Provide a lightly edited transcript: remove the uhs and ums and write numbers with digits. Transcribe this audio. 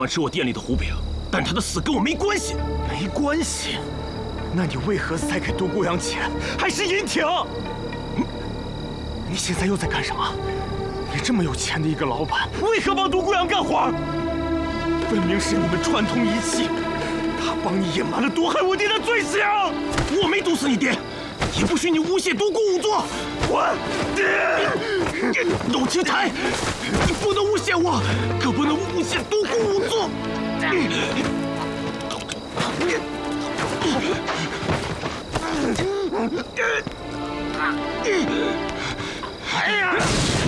吃我店里的胡饼，但他的死跟我没关系。 没关系？那你为何塞给杜姑娘钱，还是银挺？你现在又在干什么？你这么有钱的一个老板，为何帮杜姑娘干活？分明是你们串通一气，他帮你隐瞒了毒害我爹的罪行。 我没毒死你爹，也不许你诬陷独孤仵作。 我爹， 陆青台，你不能诬陷我，可不能诬陷独孤仵作。哎呀！